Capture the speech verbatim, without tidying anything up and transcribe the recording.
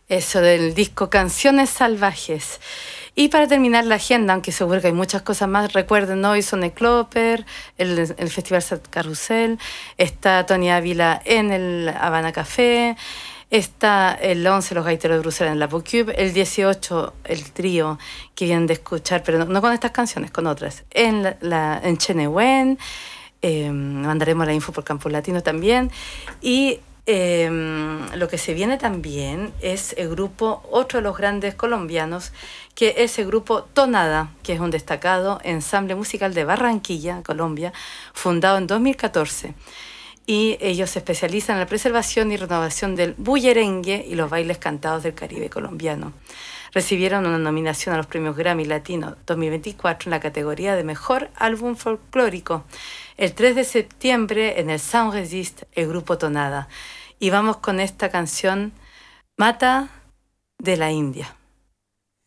Eso del disco Canciones Salvajes. Y para terminar la agenda, aunque seguro que hay muchas cosas más, recuerden, hoy son el Cloper, el, el Festival Sat Carrusel, está Tony Ávila en el Habana Café, está el once Los Gaiteros de Bruselas en la Pocube, el dieciocho el trío que vienen de escuchar, pero no, no con estas canciones, con otras, en, la, la, en Chenehuen, eh, mandaremos la info por Campo Latino también, y Eh, lo que se viene también es el grupo, otro de los grandes colombianos, que es el grupo Tonada, que es un destacado ensamble musical de Barranquilla, Colombia, fundado en dos mil catorce. Y ellos se especializan en la preservación y renovación del bullerengue y los bailes cantados del Caribe colombiano. Recibieron una nominación a los premios Grammy Latino dos mil veinticuatro en la categoría de Mejor Álbum Folclórico. El tres de septiembre en el Sound Resist, el grupo Tonada. Y vamos con esta canción, Mata de la India.